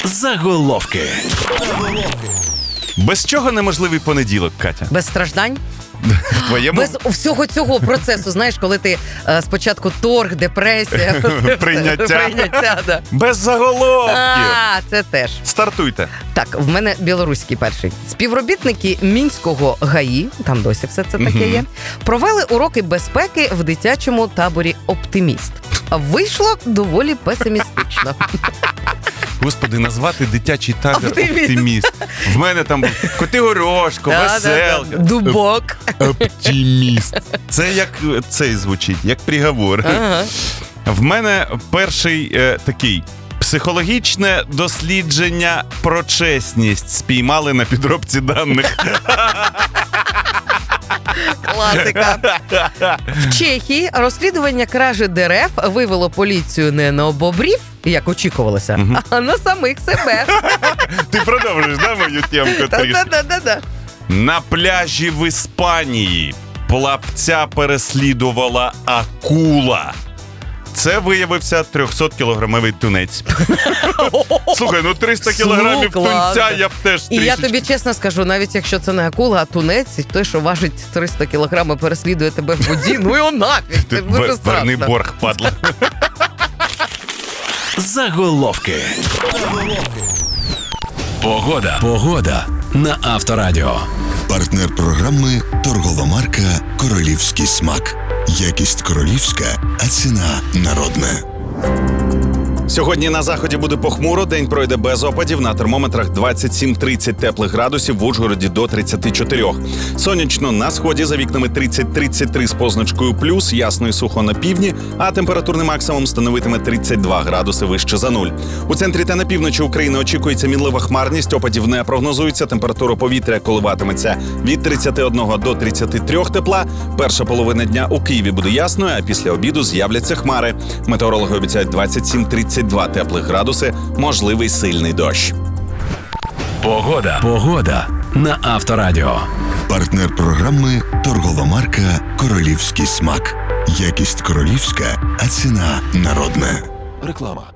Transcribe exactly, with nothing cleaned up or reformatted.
Заголовки. Без чого неможливий понеділок, Катя? Без страждань? В твоєму Без всього цього процесу, знаєш, коли ти е, спочатку торг, депресія, Прийняття. прийняття да. Без заголовків. А, це теж. Стартуйте. Так, в мене білоруський перший. Співробітники Мінського ГАІ, там досі все це таке є, провели уроки безпеки в дитячому таборі «Оптиміст». Вийшло доволі песимістично. Господи, назвати дитячий табір Оптиміст. «Оптиміст». В мене там був Котигорошко, Да, Веселка. да, да. Дубок. Оптиміст. Це як цей звучить, як приговор. Ага. В мене перший е, такий. Психологічне дослідження про чесність спіймали на підробці даних. Класика. В Чехії розслідування кражі дерев вивело поліцію не на бобрів, як очікувалося, Мгм. а на самих себе. Ти продовжиш, да, мою темку? трішки? Та-та-та-та-та. На пляжі в Іспанії плавця переслідувала акула. Це виявився трьохсот-кілограмовий тунець. Слухай, ну триста кілограмів Слух, ладно. тунця я б теж І я трішечки. тобі чесно скажу, навіть якщо це не акула, а тунець, і той, що важить триста кілограмів, переслідує тебе в воді, ну його нафіг, Ти це дуже вер- Верни страшно. борг, падла. Заголовки. Погода. Погода на Авторадіо. Партнер програми торгова марка «Королівський смак». Якість королівська, а ціна народна. Сьогодні на заході буде похмуро, день пройде без опадів, на термометрах двадцять сім тридцять теплих градусів, в Ужгороді до тридцять чотири. Сонячно на сході, за вікнами тридцять тридцять три з позначкою плюс, ясно і сухо на півдні, а температурний максимум становитиме тридцять два градуси вище за нуль. У центрі та на півночі України очікується мінлива хмарність, опадів не прогнозується, температура повітря коливатиметься від тридцять один до тридцять три тепла. Перша половина дня у Києві буде ясною, а після обіду з'являться хмари. Метеорологи обіцяють двадцять сім тридцять два теплих градуси, можливий сильний дощ. Погода. Погода на Авторадіо. Партнер програми торгова марка «Королівський смак». Якість королівська, а ціна народна. Реклама.